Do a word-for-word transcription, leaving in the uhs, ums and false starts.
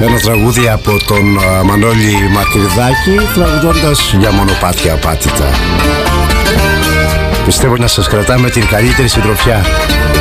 Ένα τραγούδι από τον Μανώλη Μακρυδάκη, τραγουδώντας για μονοπάτια απάτητα. Πιστεύω να σας κρατάμε την καλύτερη συντροφιά.